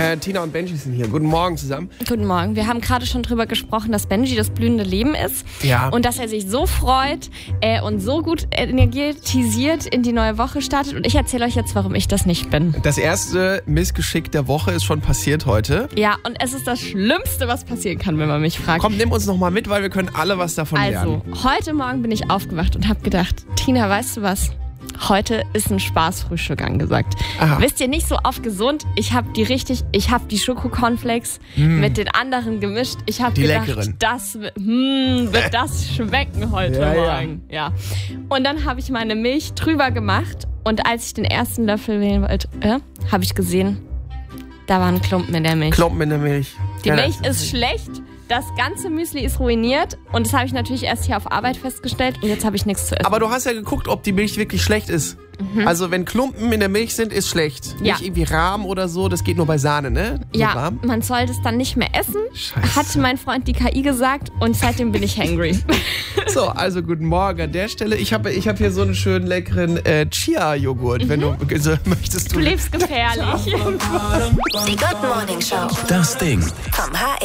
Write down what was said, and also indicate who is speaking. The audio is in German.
Speaker 1: Tina und Benji sind hier. Guten Morgen zusammen.
Speaker 2: Guten Morgen. Wir haben gerade schon drüber gesprochen, dass Benji das blühende Leben ist.
Speaker 1: Ja.
Speaker 2: Und dass er sich so freut und so gut energetisiert in die neue Woche startet. Und ich erzähle euch jetzt, warum ich das nicht bin.
Speaker 1: Das erste Missgeschick der Woche ist schon passiert heute.
Speaker 2: Ja, und es ist das Schlimmste, was passieren kann, wenn man mich fragt.
Speaker 1: Komm, nimm uns noch mal mit, weil wir können alle was davon lernen.
Speaker 2: Also, heute Morgen bin ich aufgewacht und habe gedacht, Tina, weißt du was? Heute ist ein Spaßfrühstück angesagt.
Speaker 1: Aha.
Speaker 2: Wisst ihr, nicht so auf gesund. Ich habe die Schoko-Cornflakes mit den anderen gemischt. Ich habe gedacht,
Speaker 1: leckeren.
Speaker 2: das wird das schmecken heute Morgen. Ja. Und dann habe ich meine Milch drüber gemacht und als ich den ersten Löffel wählen wollte, habe ich gesehen, da war ein Klumpen in der Milch.
Speaker 1: Klumpen in der Milch.
Speaker 2: Die Milch ist schlecht. Das ganze Müsli ist ruiniert und das habe ich natürlich erst hier auf Arbeit festgestellt und jetzt habe ich nichts zu essen.
Speaker 1: Aber du hast ja geguckt, ob die Milch wirklich schlecht ist. Also wenn Klumpen in der Milch sind, ist schlecht.
Speaker 2: Ja.
Speaker 1: Nicht irgendwie Rahm oder so, das geht nur bei Sahne, ne? So
Speaker 2: Ja,
Speaker 1: Rahm.
Speaker 2: man soll das dann nicht mehr essen,
Speaker 1: Scheiße.
Speaker 2: hat mein Freund die KI gesagt und seitdem bin ich hangry.
Speaker 1: So, also guten Morgen an der Stelle. Ich hab hier so einen schönen leckeren Chia-Joghurt, wenn du so möchtest.
Speaker 2: Du lebst gefährlich.
Speaker 3: Die Good Morning Show.
Speaker 4: Das Ding.
Speaker 3: Vom HR.